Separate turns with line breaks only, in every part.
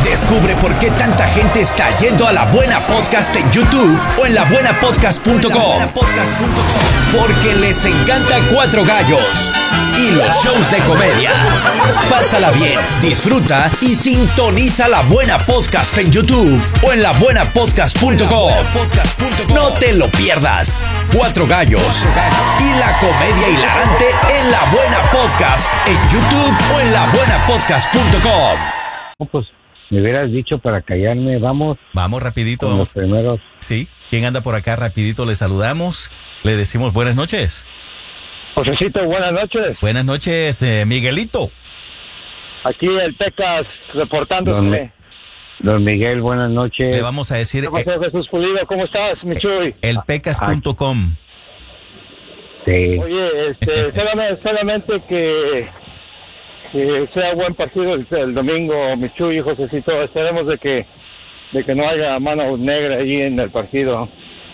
Descubre por qué tanta gente está yendo a La Buena Podcast en YouTube o en labuenapodcast.com. Porque les encanta Cuatro Gallos y los shows de comedia. Pásala bien, disfruta y sintoniza La Buena Podcast en YouTube o en labuenapodcast.com. No te lo pierdas. Cuatro Gallos y la comedia hilarante en La Buena Podcast en YouTube o en labuenapodcast.com.
Pues me hubieras dicho para callarme. Vamos
rapidito,
con
vamos.
los primeros.
Sí, ¿quién anda por acá? Rapidito le saludamos, le decimos buenas noches.
Josecito, buenas noches.
Buenas noches, Miguelito.
Aquí el Pecas reportándose.
Don Miguel, buenas noches.
Le vamos a decir
¿Qué pasó, Jesús Pulido? ¿Cómo estás, mi Chuy?
elpecas.com.
Sí.
Oye, solamente que sea buen partido el domingo, mi Chuy y Josecito. Esperemos de que no haya mano negra ahí en el partido.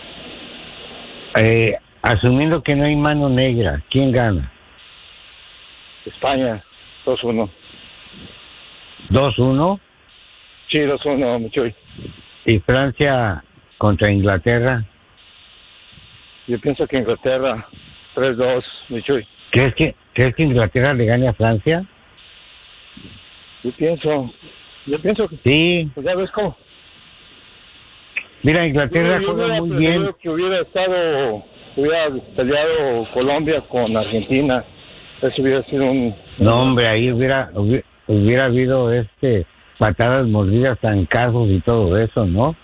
Asumiendo que no hay mano negra, ¿quién gana?
España, 2-1.
¿2-1?
Sí, 2-1, mi Chuy.
¿Y Francia contra Inglaterra?
Yo pienso que Inglaterra, 3-2, mi Chuy.
¿Crees que Inglaterra le gane a Francia?
Yo pienso que...
Sí.
Pues ya ves cómo.
Mira, Inglaterra
Yo
juega
hubiera
muy bien.
preferido que hubiera peleado Colombia con Argentina. Eso hubiera sido un...
No, hombre, ahí hubiera habido patadas mordidas, zancazos y todo eso, ¿no?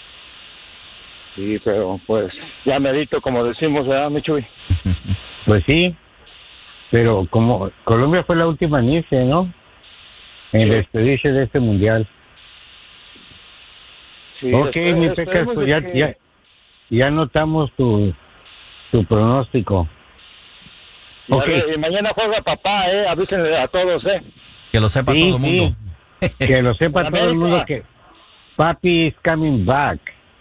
Sí, pero pues ya merito, como decimos, ¿verdad, mi Chuy?
Pues sí, pero como Colombia fue la última en irse, ¿no? En despedirse de este mundial.
Sí,
Ok, mi Pecas, pues ya notamos tu pronóstico. Okay.
Y mañana juega papá, avísenle a todos,
Que lo sepa todo el mundo.
Que lo sepa
En
todo el mundo
América.
que Papi is coming back.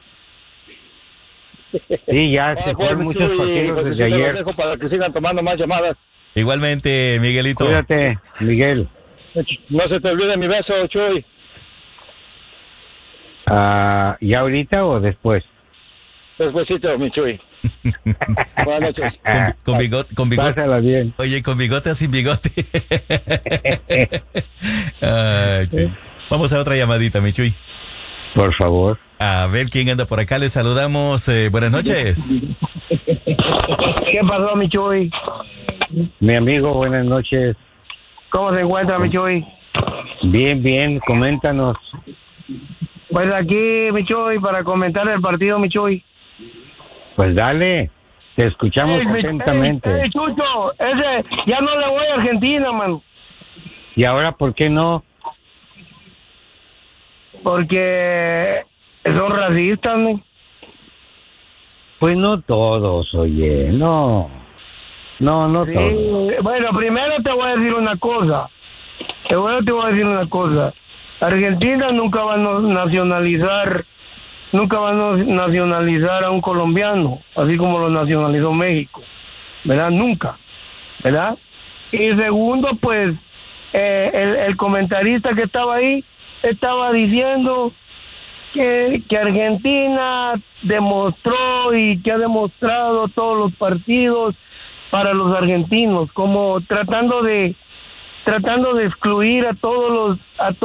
Sí, ya se fueron muchos partidos desde ayer.
Los dejo para que sigan tomando más llamadas.
Igualmente, Miguelito.
Cuídate, Miguel.
No se te olvide mi beso, Chuy.
¿Ya ahorita o después?
Despuésito, mi Chuy. Buenas noches.
Con bigote.
Pásala bien.
Oye, ¿con bigote o sin bigote? Ay, Chuy. Vamos a otra llamadita, mi Chuy.
Por favor.
A ver quién anda por acá. Le saludamos. Buenas noches.
¿Qué pasó, mi Chuy?
Mi amigo, buenas noches.
¿Cómo se encuentra, mi Chuy?
Bien, coméntanos.
Pues aquí, mi Chuy, para comentar el partido, mi Chuy.
Pues dale, te escuchamos atentamente.
Chucho, ya no le voy a Argentina, mano.
¿Y ahora por qué no?
Porque son racistas, ¿no?
Pues no todos, oye, no
Sí,
todos.
bueno, primero te voy a decir una cosa. Argentina nunca va a nacionalizar a un colombiano, así como lo nacionalizó México, ¿verdad? Nunca, ¿verdad? Y segundo, pues, el comentarista que estaba ahí estaba diciendo que Argentina demostró y que ha demostrado todos los partidos para los argentinos, como tratando de excluir a todos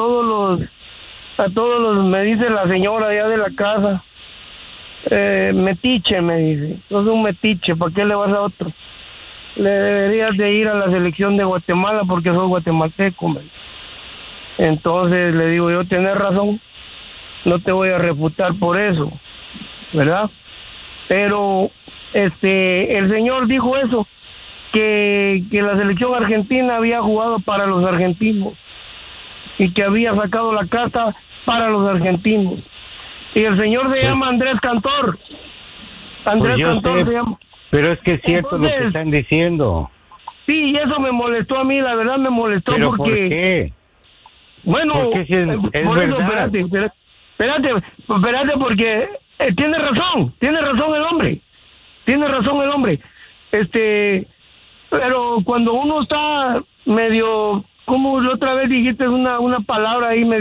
los, me dice la señora allá de la casa, metiche, me dice, sos un metiche, ¿para qué le vas a otro? Le deberías de ir a la selección de Guatemala porque sos guatemalteco, me dice. Entonces le digo yo, tenés razón, no te voy a refutar por eso, ¿verdad? Pero el señor dijo eso, que la selección argentina había jugado para los argentinos y que había sacado la casta para los argentinos. Y el señor se llama Andrés Cantor. Andrés Cantor se llama.
Pero es que es cierto. Entonces, lo que están diciendo.
Sí, y eso me molestó a mí, la verdad me molestó.
¿Pero
porque...
por qué?
Bueno,
porque si es verdad.
Espérate, porque tiene razón el hombre. Pero cuando uno está medio, como la otra vez dijiste una palabra ahí,